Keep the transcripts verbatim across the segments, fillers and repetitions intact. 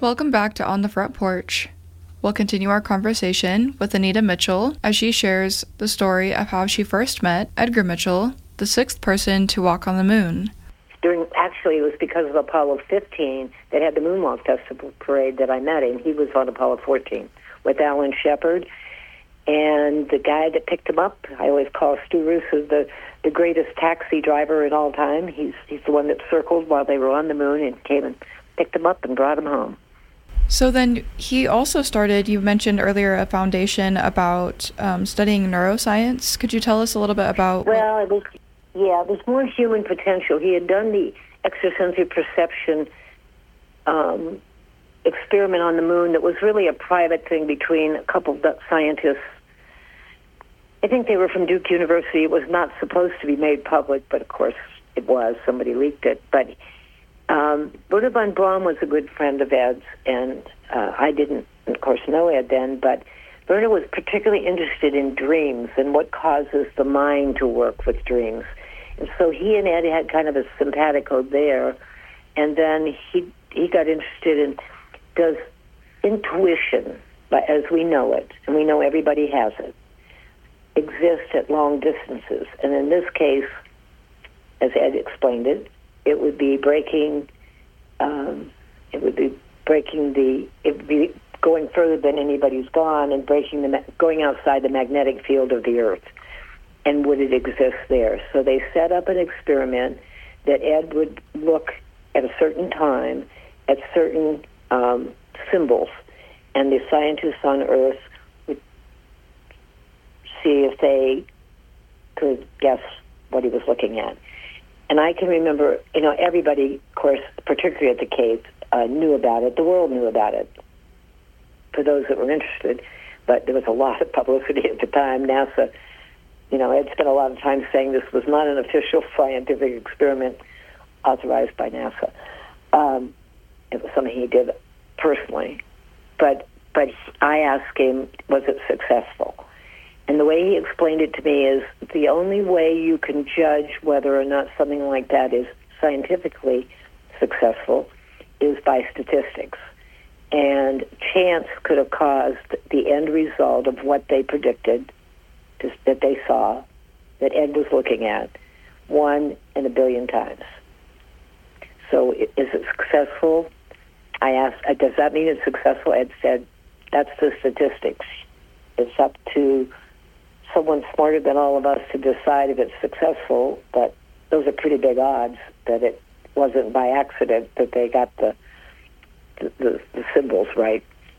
Welcome back to On the Front Porch. We'll continue our conversation with Anita Mitchell as she shares the story of how she first met Edgar Mitchell, the sixth person to walk on the moon. During, actually, it was because of Apollo fifteen that had the Moonwalk Festival parade that I met him. He was on Apollo fourteen with Alan Shepard. And the guy that picked him up, I always call Stu Russo the, the greatest taxi driver in all time. He's, he's the one that circled while they were on the moon and came and picked him up and brought him home. So then he also started, you mentioned earlier, a foundation about um, studying neuroscience. Could you tell us a little bit about... Well, it was, yeah, it was more human potential. He had done the extrasensory perception um, experiment on the moon that was really a private thing between a couple of scientists. I think they were from Duke University. It was not supposed to be made public, but of course it was. Somebody leaked it. But um, Wernher von Braun was a good friend of Ed's, and uh, I didn't, of course, know Ed then, but Wernher was particularly interested in dreams and what causes the mind to work with dreams. And so he and Ed had kind of a simpatico there, and then he he got interested in, does intuition, as we know it, and we know everybody has it, exist at long distances? And in this case, as Ed explained it, it would be breaking, um, it would be breaking the, it would be going further than anybody's gone and breaking the, going outside the magnetic field of the Earth. And would it exist there? So they set up an experiment that Ed would look at a certain time at certain um, symbols, and the scientists on Earth would see if they could guess what he was looking at. And I can remember, you know, everybody, of course, particularly at the Cape, uh, knew about it. The world knew about it, for those that were interested. But there was a lot of publicity at the time. NASA, you know, Ed spent a lot of time saying this was not an official scientific experiment authorized by NASA. Um, it was something he did personally. But but I asked him, was it successful? And the way he explained it to me is the only way you can judge whether or not something like that is scientifically successful is by statistics. And chance could have caused the end result of what they predicted, just that they saw, that Ed was looking at, one in a billion times. So is it successful? I asked, does that mean it's successful? Ed said, that's the statistics. It's up to someone smarter than all of us to decide if it's successful, but those are pretty big odds that it wasn't by accident that they got the the, the, the symbols right.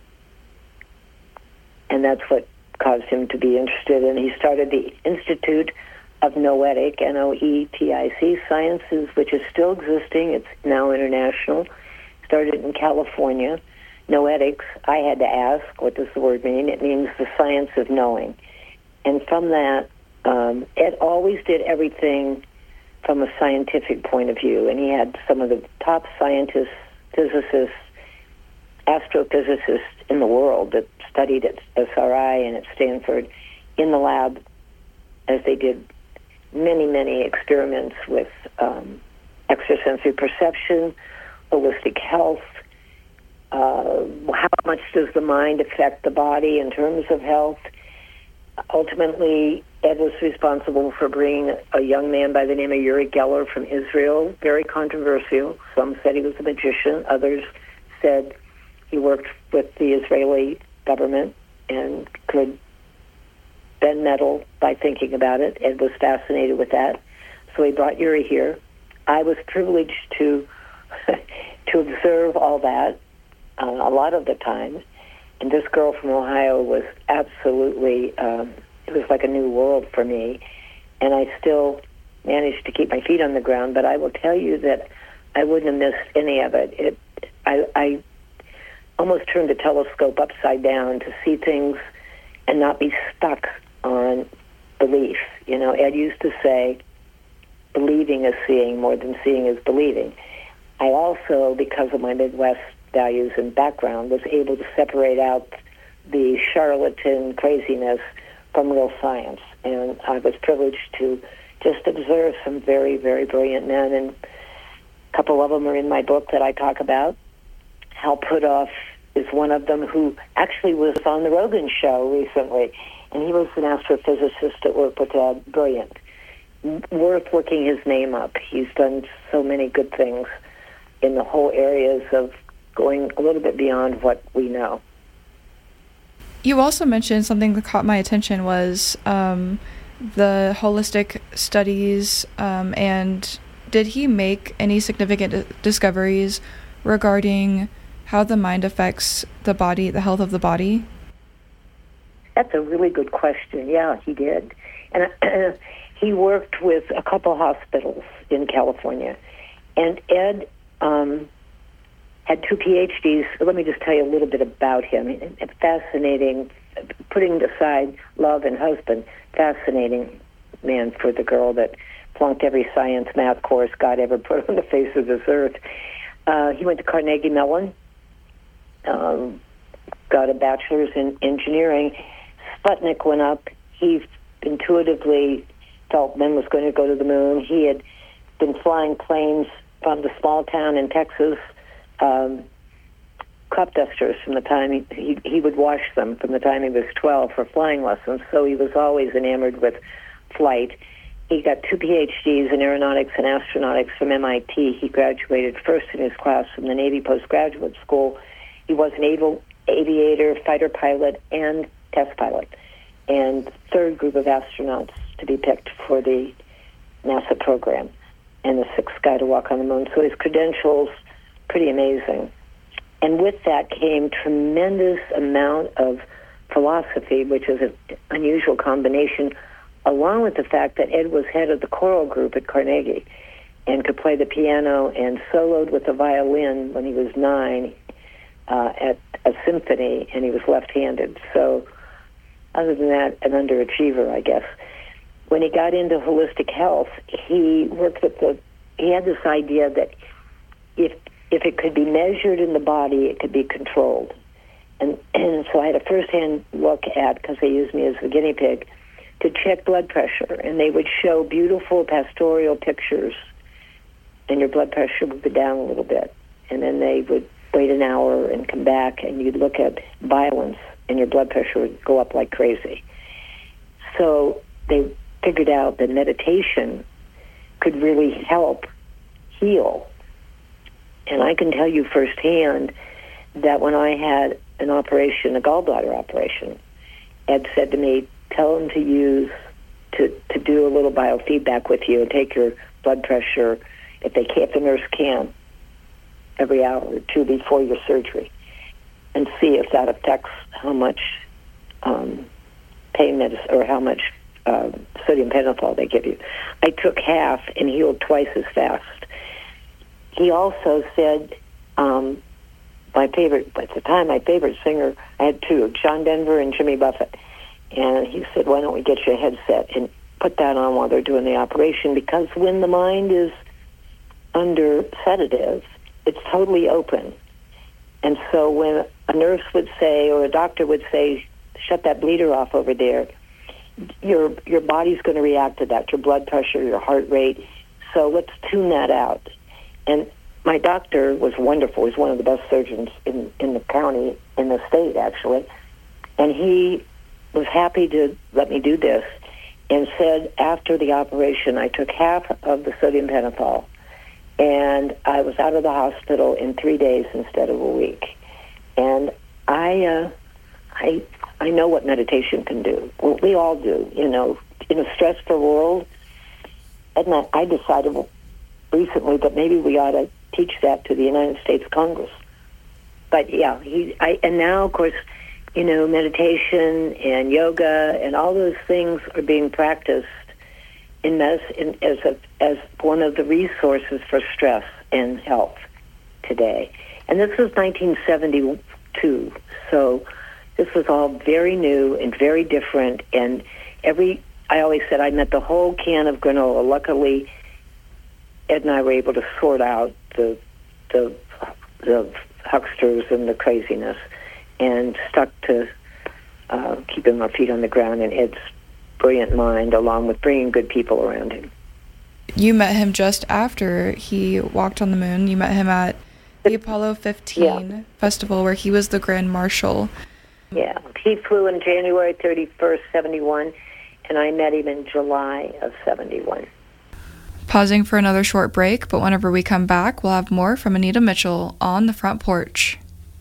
And that's what caused him to be interested. And he started the Institute of Noetic, N O E T I C, Sciences, which is still existing. It's now international. Started in California. Noetics, I had to ask, what does the word mean? It means the science of knowing. And from that, um, Ed always did everything from a scientific point of view. And he had some of the top scientists, physicists, astrophysicists in the world that studied at S R I and at Stanford in the lab as they did many, many experiments with um, extrasensory perception, holistic health. Uh, how much does the mind affect the body in terms of health? Ultimately, Ed was responsible for bringing a young man by the name of Uri Geller from Israel, very controversial. Some said he was a magician. Others said he worked with the Israeli government and could bend metal by thinking about it. Ed was fascinated with that. So he brought Uri here. I was privileged to to observe all that uh, a lot of the time. And this girl from Ohio was absolutely, um, it was like a new world for me. And I still managed to keep my feet on the ground, but I will tell you that I wouldn't have missed any of it. It I, I almost turned the telescope upside down to see things and not be stuck on belief. You know, Ed used to say, believing is seeing more than seeing is believing. I also, because of my Midwest values and background, was able to separate out the charlatan craziness from real science. And I was privileged to just observe some very, very brilliant men, and a couple of them are in my book that I talk about. Hal Puthoff is one of them, who actually was on the Rogan show recently, and he was an astrophysicist that worked with Ed. Brilliant. Worth looking his name up. He's done so many good things in the whole areas of going a little bit beyond what we know. You also mentioned something that caught my attention was um, the holistic studies, um, and did he make any significant d- discoveries regarding how the mind affects the body, the health of the body? That's a really good question. Yeah, he did. And uh, he worked with a couple hospitals in California. And Ed um, had two P H Ds. Let me just tell you a little bit about him. A fascinating, putting aside love and husband, fascinating man for the girl that flunked every science math course God ever put on the face of this earth. Uh, he went to Carnegie Mellon, um, got a bachelor's in engineering. Sputnik went up. He intuitively felt men was going to go to the moon. He had been flying planes from the small town in Texas, um, crop dusters from the time he, he, he would wash them from the time he was twelve for flying lessons. So he was always enamored with flight. He got two P H Ds in aeronautics and astronautics from M I T. He graduated first in his class from the Navy postgraduate school. He was an avi- aviator, fighter pilot, and test pilot, and third group of astronauts to be picked for the NASA program, and the sixth guy to walk on the moon. So his credentials, pretty amazing. And with that came tremendous amount of philosophy, which is an unusual combination, along with the fact that Ed was head of the choral group at Carnegie and could play the piano and soloed with the violin when he was nine uh, at a symphony, and he was left-handed. So other than that, an underachiever, I guess. When he got into holistic health, he worked with the, he had this idea that if if it could be measured in the body, it could be controlled. And, and so I had a first-hand look at, because they used me as the guinea pig, to check blood pressure. And they would show beautiful pastoral pictures, and your blood pressure would go down a little bit. And then they would wait an hour and come back, and you'd look at violence, and your blood pressure would go up like crazy. So they figured out that meditation could really help heal. And I can tell you firsthand that when I had an operation, a gallbladder operation, Ed said to me, tell them to use, to, to do a little biofeedback with you and take your blood pressure, if they can, if the nurse can, every hour or two before your surgery, and see if that affects how much um, pain medicine or how much uh, sodium pentothal they give you. I took half and healed twice as fast. He also said, um, my favorite, at the time, my favorite singer, I had two, John Denver and Jimmy Buffett. And he said, why don't we get you a headset and put that on while they're doing the operation? Because when the mind is under sedative, it's totally open. And so when a nurse would say, or a doctor would say, shut that bleeder off over there, your your body's going to react to that, your blood pressure, your heart rate. So let's tune that out. And my doctor was wonderful. He's one of the best surgeons in, in the county, in the state, actually. And he was happy to let me do this and said after the operation, I took half of the sodium pentothal, and I was out of the hospital in three days instead of a week. And I, uh, I, I know what meditation can do. Well, we all do, you know. In a stressful world, and I, I decided recently that maybe we ought to teach that to the United States Congress. But yeah, he, I, and now, of course, you know, meditation and yoga and all those things are being practiced in medicine as a, as one of the resources for stress and health today. And this was nineteen seventy-two, so this was all very new and very different. And every, I always said I met the whole can of granola. Luckily, Ed and I were able to sort out the the the hucksters and the craziness, and stuck to uh, keeping our feet on the ground in Ed's brilliant mind, along with bringing good people around him. You met him just after he walked on the moon. You met him at the Apollo fifteen yeah. festival where he was the Grand Marshal. Yeah, he flew in January thirty-first, seventy-one, and I met him in July of seventy-one. Pausing for another short break, but whenever we come back, we'll have more from Anita Mitchell on the Front Porch.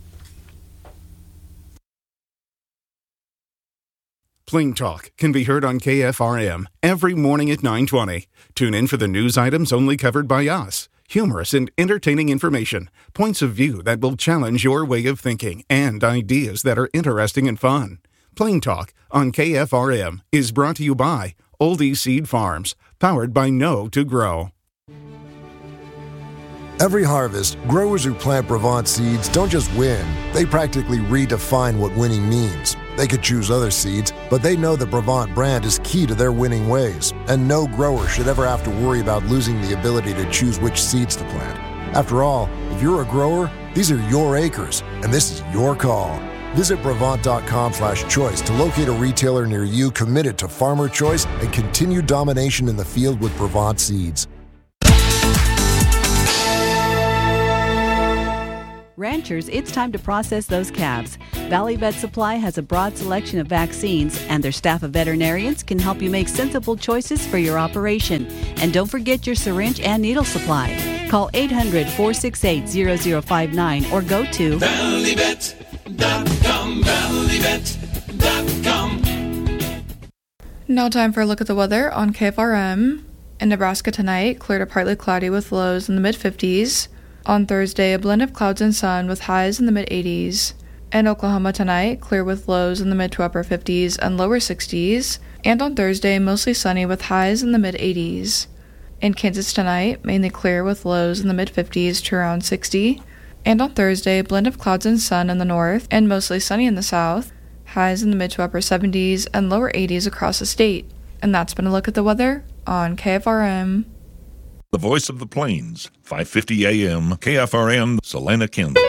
Plain Talk can be heard on K F R M every morning at nine twenty. Tune in for the news items only covered by us. Humorous and entertaining information, points of view that will challenge your way of thinking, and ideas that are interesting and fun. Plain Talk on K F R M is brought to you by Oldie Seed Farms, powered by Know to Grow. Every harvest, growers who plant Brevant seeds don't just win, they practically redefine what winning means. They could choose other seeds, but they know the Brevant brand is key to their winning ways, and no grower should ever have to worry about losing the ability to choose which seeds to plant. After all, if you're a grower, these are your acres, and this is your call. Visit Brevant.com slash choice to locate a retailer near you committed to farmer choice and continued domination in the field with Brevant seeds. Ranchers, it's time to process those calves. Valley Vet Supply has a broad selection of vaccines, and their staff of veterinarians can help you make sensible choices for your operation. And don't forget your syringe and needle supply. Call eight hundred, four six eight, zero zero five nine or go to valley vet dot com, valley vet dot com. Now time for a look at the weather on K F R M. In Nebraska tonight, clear to partly cloudy with lows in the mid-fifties. On Thursday, a blend of clouds and sun with highs in the mid-eighties. In Oklahoma tonight, clear with lows in the mid to upper fifties and lower sixties. And on Thursday, mostly sunny with highs in the mid-eighties. In Kansas tonight, mainly clear with lows in the mid-fifties to around sixty. And on Thursday, a blend of clouds and sun in the north and mostly sunny in the south. Highs in the mid to upper seventies and lower eighties across the state. And that's been a look at the weather on K F R M. The Voice of the Plains, five fifty A M, K F R M, Salina, Kansas.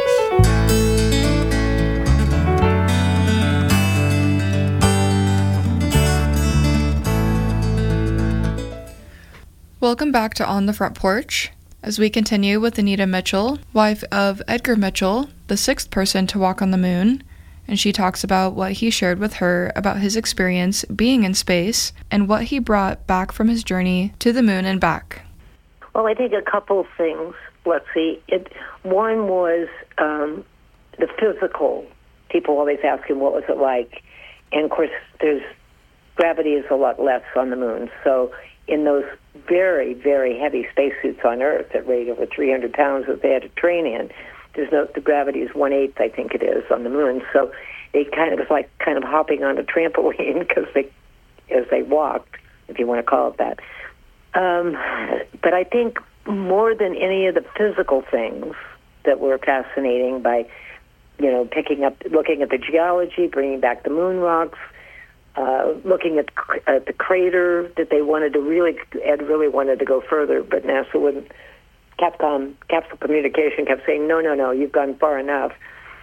Welcome back to On the Front Porch, as we continue with Anita Mitchell, wife of Edgar Mitchell, the sixth person to walk on the moon, and she talks about what he shared with her about his experience being in space and what he brought back from his journey to the moon and back. Well, I think a couple things. Let's see. It, one was um, the physical. People always ask him, what was it like? And, of course, there's gravity is a lot less on the moon. So in those very, very heavy spacesuits on Earth that weighed over three hundred pounds that they had to train in, there's no, the gravity is one-eighth, I think it is, on the moon. So they kind of, it was like kind of hopping on a trampoline because they, as they walked, if you want to call it that. Um, but I think more than any of the physical things that were fascinating by, you know, picking up, looking at the geology, bringing back the moon rocks, uh, looking at, at the crater that they wanted to really, Ed really wanted to go further, but NASA wouldn't. Capcom, Capsule Communication kept saying, no, no, no, you've gone far enough.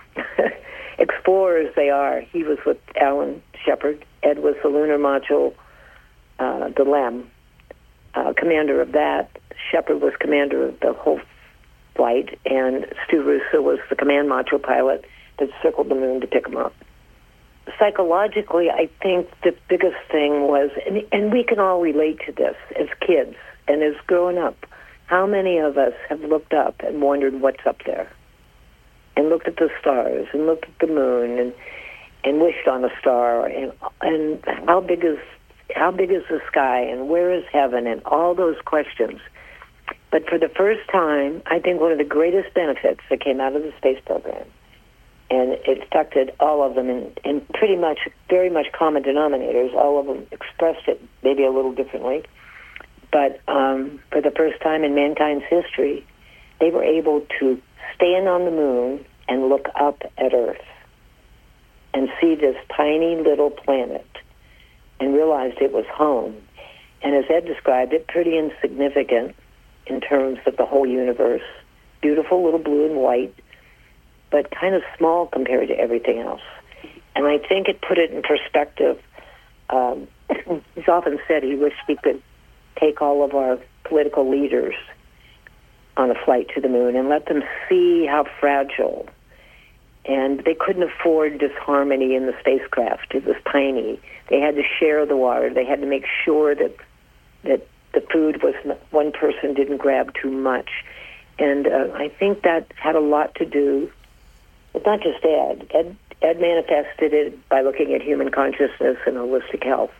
Explorers they are. He was with Alan Shepard. Ed was the lunar module, uh, the L E M. Uh, commander of that. Shepard was commander of the whole flight, and Stu Russo was the command module pilot that circled the moon to pick him up. Psychologically, I think the biggest thing was, and, and we can all relate to this as kids and as growing up, how many of us have looked up and wondered what's up there, and looked at the stars and looked at the moon and and wished on a star, and and how big is How big is the sky, and where is heaven, and all those questions. But for the first time, I think one of the greatest benefits that came out of the space program, and it affected all of them in, in pretty much, very much common denominators. All of them expressed it maybe a little differently. But um, for the first time in mankind's history, they were able to stand on the moon and look up at Earth and see this tiny little planet and realized it was home. And as Ed described it, pretty insignificant in terms of the whole universe. Beautiful little blue and white, but kind of small compared to everything else. And I think it put it in perspective. Um, he's often said he wished we could take all of our political leaders, on a flight to the moon and let them see how fragile. And they couldn't afford disharmony in the spacecraft. It was tiny. They had to share the water. They had to make sure that that the food was not, one person didn't grab too much. And uh, I think that had a lot to do with not just Ed. Ed. Ed manifested it by looking at human consciousness and holistic health.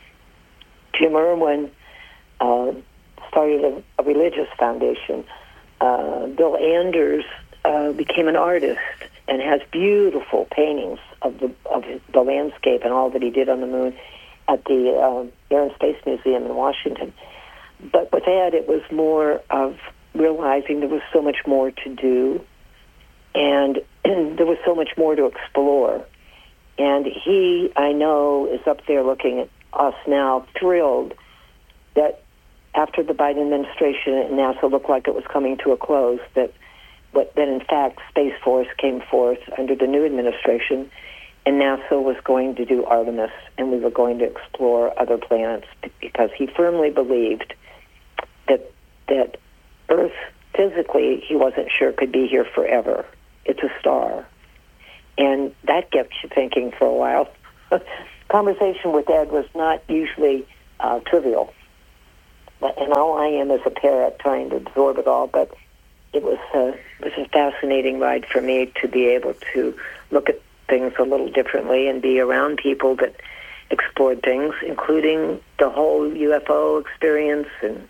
Jim Irwin uh, started a, a religious foundation. Uh, Bill Anders uh, became an artist and has beautiful paintings of the of the landscape and all that he did on the moon at the uh, Air and Space Museum in Washington. But with Ed, it was more of realizing there was so much more to do, and there was so much more to explore. And he, I know, is up there looking at us now, thrilled that after the Biden administration and NASA looked like it was coming to a close, that but then in fact Space Force came forth under the new administration, and NASA was going to do Artemis, and we were going to explore other planets, because he firmly believed that that Earth, physically, he wasn't sure could be here forever. It's a star. And that gets you thinking for a while. Conversation with Ed was not usually uh, trivial. But, and all I am is a parrot trying to absorb it all, but it was, uh, it was a fascinating ride for me to be able to look at things a little differently and be around people that explored things, including the whole U F O experience. And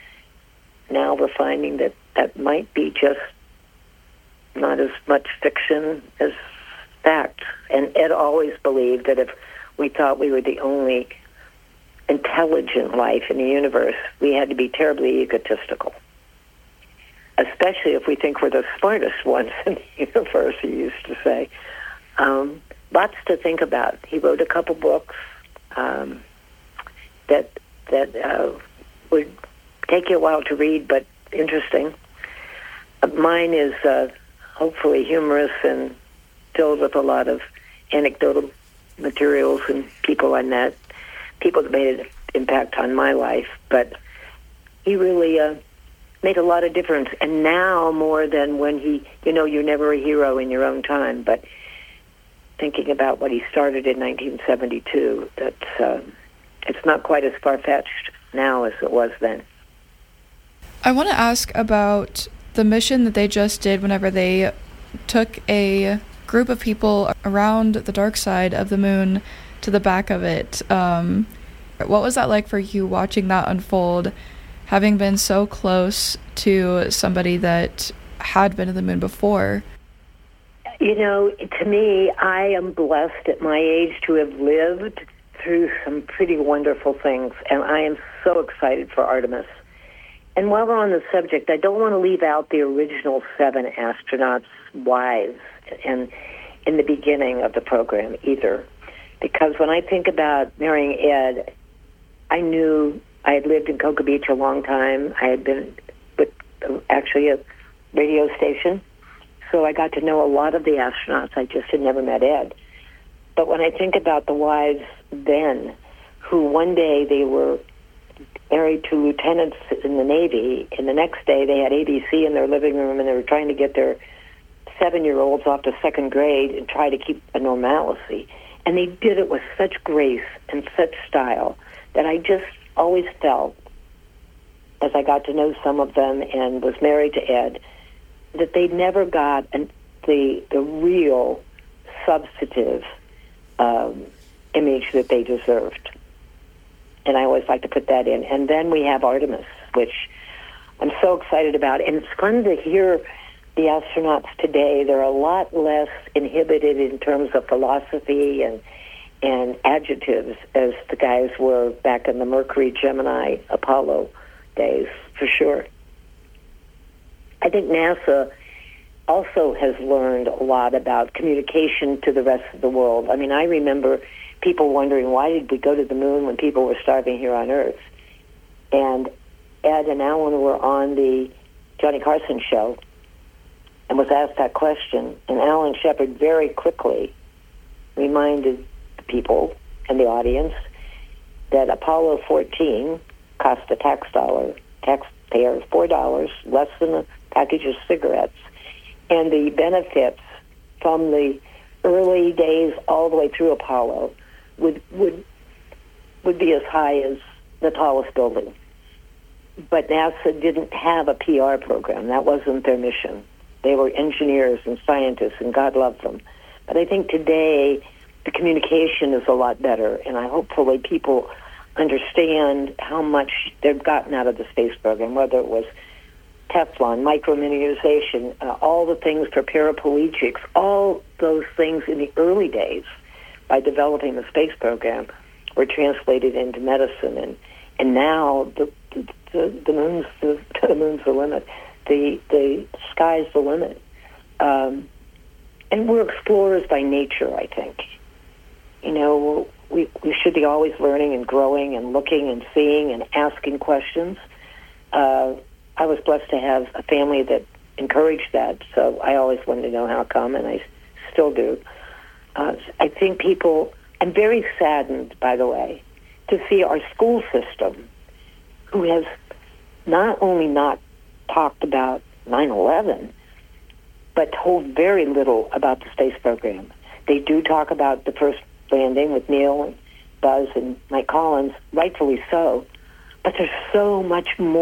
now we're finding that that might be just not as much fiction as fact. And Ed always believed that if we thought we were the only intelligent life in the universe, we had to be terribly egotistical. Especially if we think we're the smartest ones in the universe, he used to say. Um, lots to think about. He wrote a couple books um, that that uh, would take you a while to read, but interesting. Uh, mine is uh, hopefully humorous and filled with a lot of anecdotal materials and people I met, people that made an impact on my life. But he really uh, made a lot of difference. And now more than when he, you know, you're never a hero in your own time, but thinking about what he started in nineteen seventy-two, that's, uh, it's not quite as far-fetched now as it was then. I want to ask about the mission that they just did whenever they took a group of people around the dark side of the moon to the back of it. Um, what was that like for you, watching that unfold, having been so close to somebody that had been to the moon before? You know, to me, I am blessed at my age to have lived through some pretty wonderful things, and I am so excited for Artemis. And while we're on the subject, I don't want to leave out the original seven astronauts' wives and in the beginning of the program either. Because when I think about marrying Ed, I knew I had lived in Cocoa Beach a long time. I had been with actually a radio station, so I got to know a lot of the astronauts. I just had never met Ed. But when I think about the wives then, who one day they were married to lieutenants in the Navy, and the next day they had A B C in their living room, and they were trying to get their seven-year-olds off to second grade and try to keep a normalcy. And they did it with such grace and such style that I just always felt, as I got to know some of them and was married to Ed, that they never got an, the the real substantive um, image that they deserved. And I always like to put that in. And then we have Artemis, which I'm so excited about. And it's fun to hear the astronauts today. They're a lot less inhibited in terms of philosophy and and adjectives as the guys were back in the Mercury, Gemini, Apollo days, for sure. I think NASA also has learned a lot about communication to the rest of the world. I mean, I remember people wondering, why did we go to the moon when people were starving here on Earth? And Ed and Alan were on the Johnny Carson show and was asked that question. And Alan Shepard very quickly reminded the people and the audience that Apollo fourteen cost a tax dollar, taxpayer four dollars, less than a package of cigarettes, and the benefits from the early days all the way through Apollo would would would be as high as the tallest building. But NASA didn't have a P R program. That wasn't their mission. They were engineers and scientists, and God loved them. But I think today the communication is a lot better, and I hopefully people understand how much they've gotten out of the space program, whether it was Teflon, microminiaturization, uh, all the things for paraplegics, all those things in the early days by developing the space program were translated into medicine, and and now the the, the moon's the, the moon's the limit, the the sky's the limit, um, and we're explorers by nature. I think, you know, we we should be always learning and growing and looking and seeing and asking questions. Uh, I was blessed to have a family that encouraged that, so I always wanted to know how come, and I still do. Uh, I think people, I'm very saddened, by the way, to see our school system, who has not only not talked about nine eleven, but told very little about the space program. They do talk about the first landing with Neil and Buzz and Mike Collins, rightfully so, but there's so much more